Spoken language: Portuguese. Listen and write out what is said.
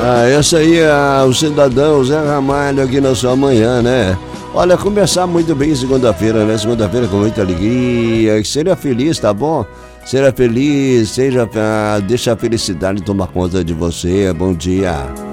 Essa aí é o cidadão Zé Ramalho aqui na sua manhã, né? Olha, começar muito bem segunda-feira, né? Segunda-feira com muita alegria. Seja feliz, tá bom? Seja feliz, deixa a felicidade tomar conta de você. Bom dia.